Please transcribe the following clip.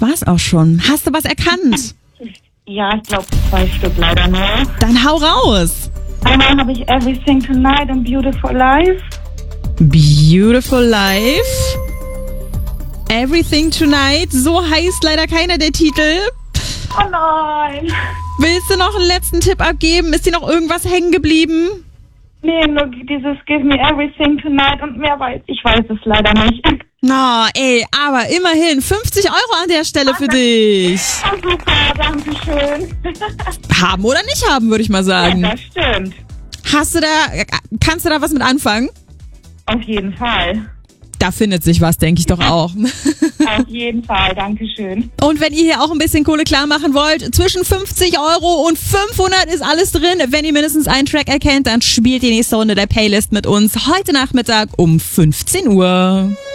das war's auch schon. Hast du was erkannt? Ja, ich glaube 2 Stück leider nur. Dann hau raus. Einmal habe ich Everything Tonight und Beautiful Life. Beautiful Life. Everything Tonight. So heißt leider keiner der Titel. Oh nein. Willst du noch einen letzten Tipp abgeben? Ist dir noch irgendwas hängen geblieben? Nee, nur dieses Give Me Everything Tonight und mehr ich weiß es leider nicht. Na, ey, aber immerhin 50 € an der Stelle für dich. Oh, super, danke schön. Haben oder nicht haben, würde ich mal sagen. Ja, das stimmt. Kannst du da was mit anfangen? Auf jeden Fall. Da findet sich was, denke ich doch auch. Auf jeden Fall, danke schön. Und wenn ihr hier auch ein bisschen Kohle klar machen wollt, zwischen 50 € und 500 ist alles drin. Wenn ihr mindestens einen Track erkennt, dann spielt die nächste Runde der Playlist mit uns heute Nachmittag um 15 Uhr.